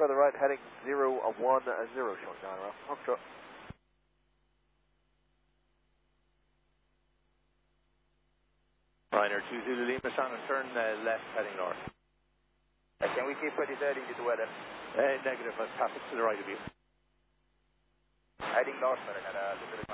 further right, heading 010, showing down around Foxtrot. Ryanair 2 Zulu Lima, sound and turn left, heading north. Can we keep pretty steady with the weather? Negative, let's pass it to the right of you. Heading north, sir,